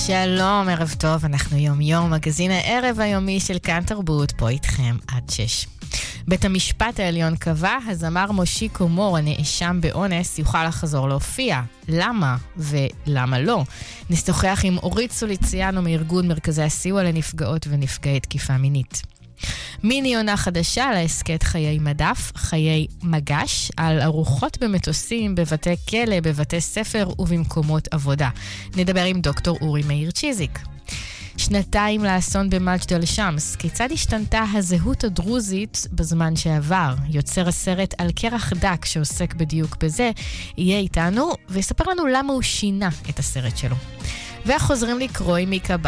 שלום, ערב טוב, אנחנו יום מגזין הערב היומי של כאן תרבות, פה איתכם עד 6. בית המשפט העליון קבע, הזמר מושיקו מור, הנאשם באונס, יוכל לחזור להופיע. למה ולמה לא? נשוחח עם אורית סוליציאנו מארגון מרכזי הסיוע לנפגעות ונפגעי תקיפה מינית. מיני עונה חדשה להסכת חיי מדף, חיי מגש, על ארוחות במטוסים, בבתי כלא, בבתי ספר ובמקומות עבודה. נדבר עם דוקטור אורי מאיר צ'יזיק. 2 לאסון במג'דל שמס. כיצד השתנתה הזהות הדרוזית בזמן שעבר? יוצר הסרט על קרח דק שעוסק בדיוק בזה, יהיה איתנו ויספר לנו למה הוא שינה את הסרט שלו. וחוזרים לקרוא עם מיקה